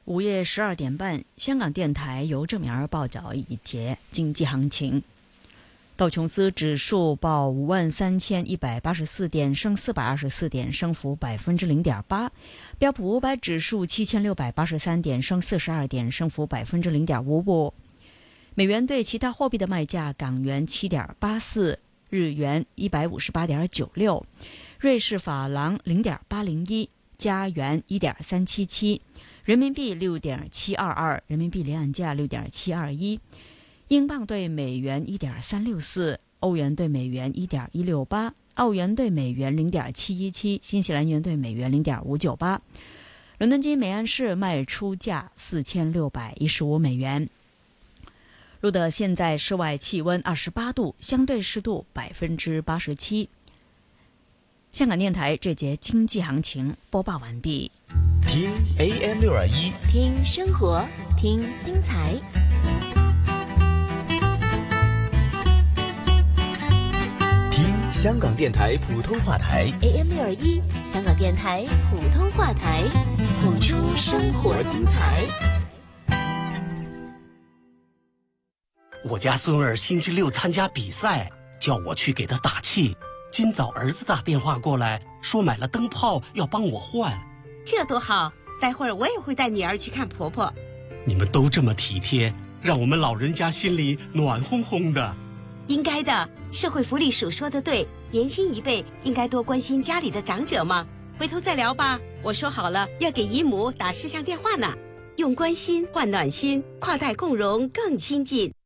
午夜12点半，香港电台由郑敏儿报道一节经济行情。道琼斯指数报53184点，升424点，升幅0.8%。标普500指数7683点，升42点，升幅0.55%。美元对其他货币的卖价：港元7.84，日元158.96，瑞士法郎0.801，加元1.377，人民币6.722，人民币离岸价6.721，英镑对美元1.364，欧元对美元1.168，澳元对美元0.717，新西兰元对美元0.598。伦敦金每安士卖出价4615美元。录得现在室外气温28度，相对湿度87%。香港电台这节经济行情播报完毕。 听 AM621， 听生活，听精彩。 听香港电台普通话台 AM621，香港电台普通话台，谱出生活精彩。 我家孙儿星期六参加比赛，叫我去给他打气。今早儿子打电话过来，说买了灯泡要帮我换。 这多好，待会儿我也会带女儿去看婆婆。 你们都这么体贴，让我们老人家心里暖烘烘的。 应该的，社会福利署说的对，年轻一辈应该多关心家里的长者嘛。回头再聊吧，我说好了要给姨母打视像电话呢。用关心换暖心，跨代共融更亲近。